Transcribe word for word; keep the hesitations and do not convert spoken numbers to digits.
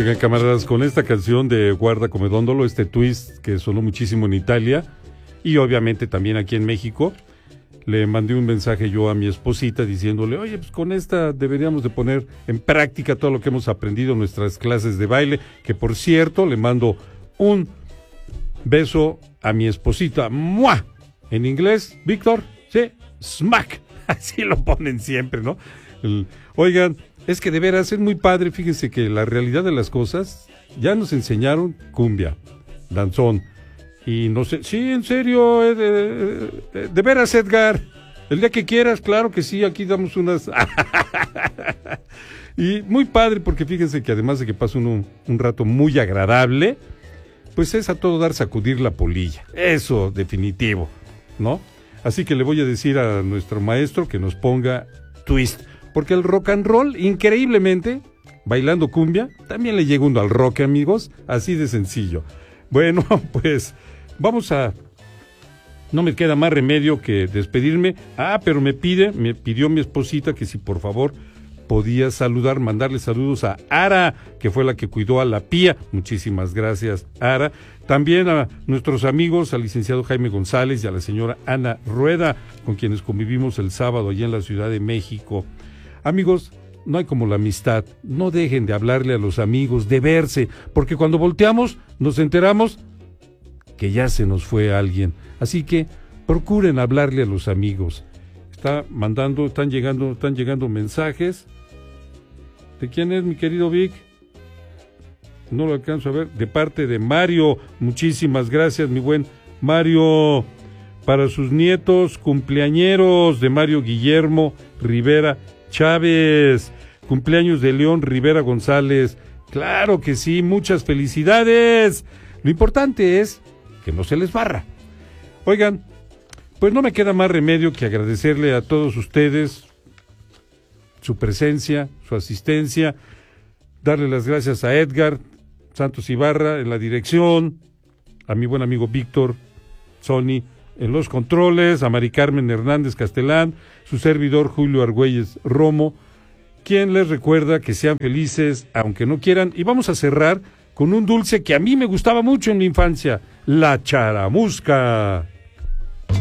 Oigan, camaradas, con esta canción de Guarda come dondolo, este twist que sonó muchísimo en Italia y obviamente también aquí en México, le mandé un mensaje yo a mi esposita diciéndole, oye, pues con esta deberíamos de poner en práctica todo lo que hemos aprendido en nuestras clases de baile, que por cierto, le mando un beso a mi esposita, ¡mua! En inglés, Víctor, sí, smack, así lo ponen siempre, ¿no? El, oigan, es que de veras es muy padre, fíjense que la realidad de las cosas, ya nos enseñaron cumbia, danzón, y no sé, sí, en serio, eh, de, de, de veras, Edgar, el día que quieras, claro que sí, aquí damos unas... Y muy padre, porque fíjense que además de que pasa uno un rato muy agradable, pues es a todo dar sacudir la polilla, eso definitivo, ¿no? Así que le voy a decir a nuestro maestro que nos ponga twist, porque el rock and roll, increíblemente, bailando cumbia, también le llega uno al rock, amigos, así de sencillo. Bueno, pues vamos a... No me queda más remedio que despedirme. Ah, pero me pide, me pidió mi esposita que si por favor podía saludar, mandarle saludos a Ara, que fue la que cuidó a la Pía. Muchísimas gracias, Ara. También a nuestros amigos, al licenciado Jaime González y a la señora Ana Rueda, con quienes convivimos el sábado allá en la Ciudad de México. Amigos, no hay como la amistad. No dejen de hablarle a los amigos, de verse, porque cuando volteamos nos enteramos que ya se nos fue alguien. Así que procuren hablarle a los amigos. Está mandando, están llegando, están llegando mensajes. ¿De quién es, mi querido Vic? No lo alcanzo a ver. De parte de Mario. Muchísimas gracias, mi buen Mario. Para sus nietos cumpleañeros de Mario Guillermo Rivera Chávez. Cumpleaños de León Rivera González. Claro que sí, muchas felicidades. Lo importante es que no se les barra. Oigan, pues no me queda más remedio que agradecerle a todos ustedes su presencia, su asistencia, darle las gracias a Edgar Santos Ibarra en la dirección, a mi buen amigo Víctor Sony en los controles, a Mari Carmen Hernández Castelán, su servidor Julio Argüelles Romo, quien les recuerda que sean felices aunque no quieran, y vamos a cerrar con un dulce que a mí me gustaba mucho en mi infancia, la charamusca.